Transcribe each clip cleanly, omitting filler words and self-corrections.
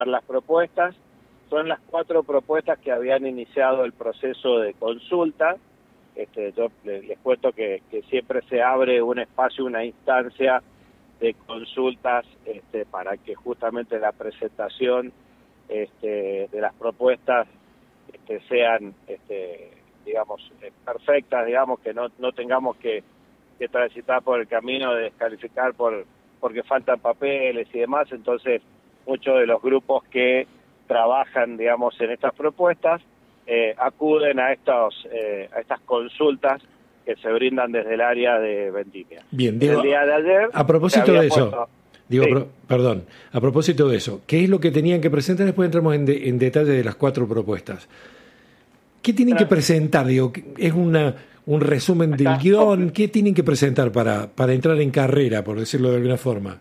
las propuestas. Son las 4 propuestas que habían iniciado el proceso de consulta. Yo les cuento que siempre se abre un espacio, una instancia de consultas para que justamente la presentación de las propuestas sean, digamos, perfectas, digamos, que no tengamos que transitar por el camino de descalificar porque faltan papeles y demás. Entonces, muchos de los grupos que trabajan, digamos, en estas propuestas acuden a estas consultas que se brindan desde el área de Vendimia. Bien, Diego, el día de ayer, a propósito de eso, Diego, perdón, a propósito de eso, ¿qué es lo que tenían que presentar? Después entramos en detalle de las 4 propuestas. ¿Qué tienen que presentar? Digo, ¿es un resumen del guión? ¿Qué tienen que presentar para entrar en carrera, por decirlo de alguna forma?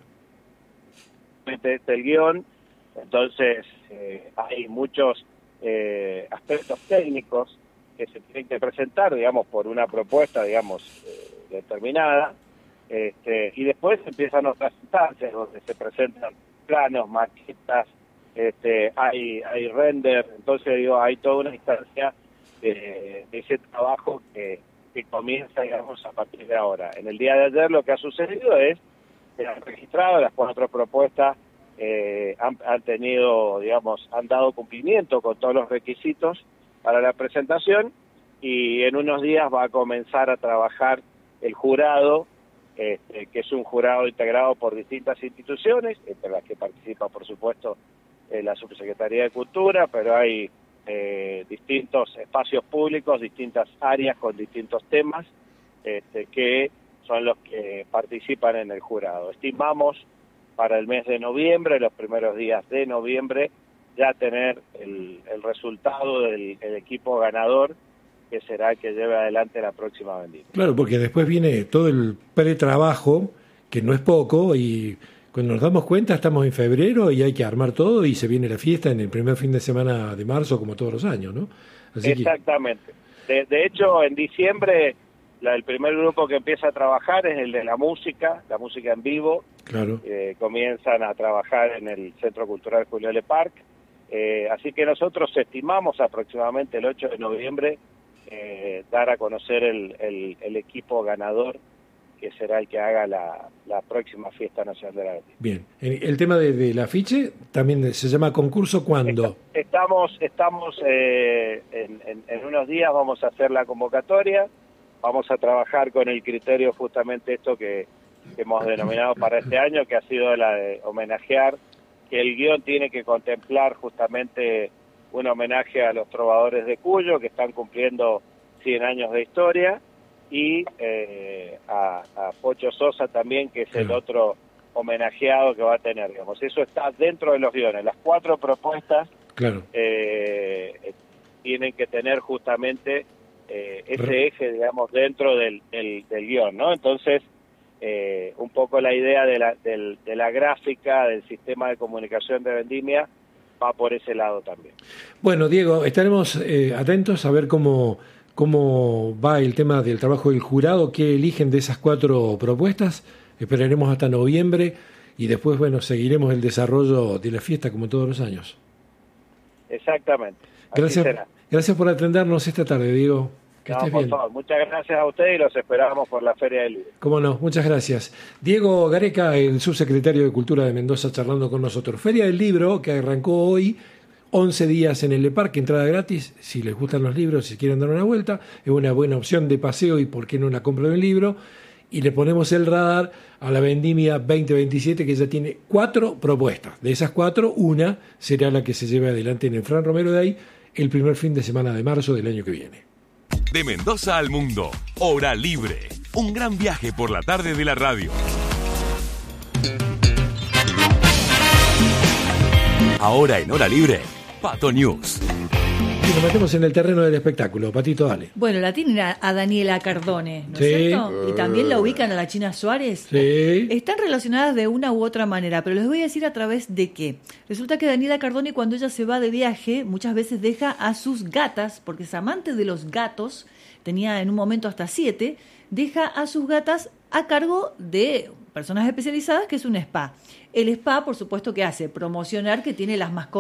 El guión, entonces hay muchos aspectos técnicos que se tienen que presentar, digamos, por una propuesta, digamos, determinada, y después empiezan otras instancias donde se presentan planos, maquetas, hay render. Entonces, digo, hay toda una instancia de ese trabajo que comienza, digamos, a partir de ahora. En el día de ayer lo que ha sucedido es que han registrado las 4 propuestas, han tenido, digamos, han dado cumplimiento con todos los requisitos para la presentación, y en unos días va a comenzar a trabajar el jurado, que es un jurado integrado por distintas instituciones, entre las que participa, por supuesto, la Subsecretaría de Cultura, pero hay distintos espacios públicos, distintas áreas con distintos temas, que son los que participan en el jurado. Estimamos para el mes de noviembre, los primeros días de noviembre, ya tener el resultado del equipo ganador, que será el que lleve adelante la próxima vendimia. Claro, porque después viene todo el pretrabajo, que no es poco, y cuando nos damos cuenta estamos en febrero y hay que armar todo, y se viene la fiesta en el primer fin de semana de marzo, como todos los años, ¿no? Así exactamente. De hecho, en diciembre, el primer grupo que empieza a trabajar es el de la música en vivo. Claro. Comienzan a trabajar en el Centro Cultural Julio L. Park. Así que nosotros estimamos aproximadamente el 8 de noviembre dar a conocer el equipo ganador, que será el que haga la próxima Fiesta Nacional de la Vendimia. Bien. El tema del afiche también se llama concurso, ¿cuándo? Estamos en unos días vamos a hacer la convocatoria, vamos a trabajar con el criterio justamente esto que hemos denominado para este año, que ha sido la de homenajear, que el guión tiene que contemplar justamente un homenaje a los trovadores de Cuyo, que están cumpliendo 100 años de historia, y a Pocho Sosa también, que es el otro homenajeado que va a tener, digamos. Eso está dentro de los guiones. Las 4 propuestas tienen que tener justamente ese eje, digamos, dentro del guión, ¿no? Entonces, un poco la idea de la gráfica, del sistema de comunicación de Vendimia, va por ese lado también. Bueno, Diego, estaremos atentos a ver cómo va el tema del trabajo del jurado, qué eligen de esas 4 propuestas. Esperaremos hasta noviembre y después, bueno, seguiremos el desarrollo de la fiesta como todos los años. Exactamente. Gracias por atendernos esta tarde, Diego. Que estés bien. Favor. Muchas gracias a usted y los esperamos por la Feria del Libro. Cómo no, muchas gracias. Diego Gareca, el subsecretario de Cultura de Mendoza, charlando con nosotros. Feria del Libro, que arrancó hoy, 11 días en el parque, entrada gratis. Si les gustan los libros, si quieren dar una vuelta, es una buena opción de paseo, y por qué no la compra de un libro. Y le ponemos el radar a la Vendimia 2027, que ya tiene 4 propuestas. De esas 4, una será la que se lleve adelante en el Fran Romero Day el primer fin de semana de marzo del año que viene. De Mendoza al mundo, Hora Libre. Un gran viaje por la tarde de la radio. Ahora en Hora Libre, Pato News. Y nos metemos en el terreno del espectáculo. Patito, dale. Bueno, la tienen a Daniela Cardone, ¿no es cierto? Y también la ubican a la China Suárez. Sí. Están relacionadas de una u otra manera, pero les voy a decir a través de qué. Resulta que Daniela Cardone, cuando ella se va de viaje, muchas veces deja a sus gatas, porque es amante de los gatos, tenía en un momento hasta 7, deja a sus gatas a cargo de personas especializadas, que es un spa. El spa, por supuesto, ¿qué hace? Promocionar que tiene las mascotas